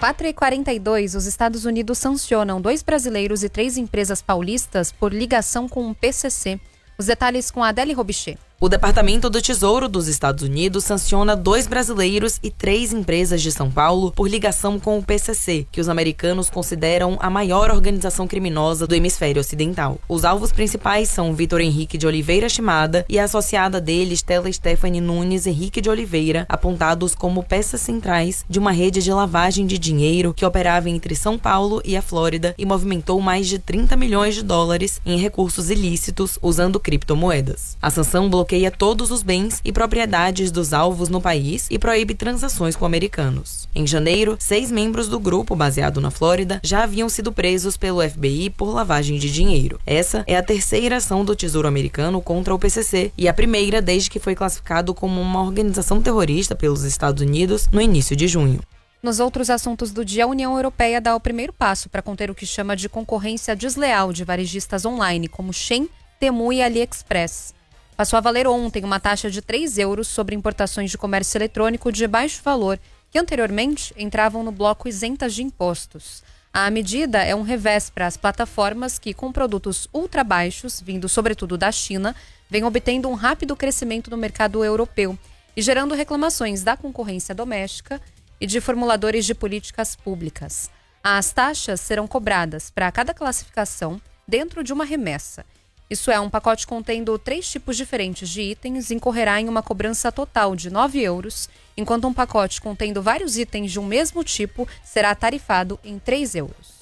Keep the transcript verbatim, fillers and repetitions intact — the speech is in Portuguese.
quatro e quarenta e dois, os Estados Unidos sancionam dois brasileiros e três empresas paulistas por ligação com o P C C. Os detalhes com a Adele Robichê. O Departamento do Tesouro dos Estados Unidos sanciona dois brasileiros e três empresas de São Paulo por ligação com o P C C, que os americanos consideram a maior organização criminosa do hemisfério ocidental. Os alvos principais são Vitor Henrique de Oliveira Shimada e a associada dele, Stella Stephanie Nunes Henrique de Oliveira, apontados como peças centrais de uma rede de lavagem de dinheiro que operava entre São Paulo e a Flórida e movimentou mais de trinta milhões de dólares em recursos ilícitos usando criptomoedas. A sanção bloqueia bloqueia todos os bens e propriedades dos alvos no país e proíbe transações com americanos. Em janeiro, seis membros do grupo baseado na Flórida já haviam sido presos pelo F B I por lavagem de dinheiro. Essa é a terceira ação do Tesouro americano contra o P C C e a primeira desde que foi classificado como uma organização terrorista pelos Estados Unidos no início de junho. Nos outros assuntos do dia, a União Europeia dá o primeiro passo para conter o que chama de concorrência desleal de varejistas online, como Shein, Temu e AliExpress. Passou a valer ontem uma taxa de três euros sobre importações de comércio eletrônico de baixo valor, que anteriormente entravam no bloco isentas de impostos. A medida é um revés para as plataformas que, com produtos ultra baixos, vindo sobretudo da China, vêm obtendo um rápido crescimento no mercado europeu e gerando reclamações da concorrência doméstica e de formuladores de políticas públicas. As taxas serão cobradas para cada classificação dentro de uma remessa. Isso é, um pacote contendo três tipos diferentes de itens incorrerá em uma cobrança total de nove euros, enquanto um pacote contendo vários itens de um mesmo tipo será tarifado em três euros.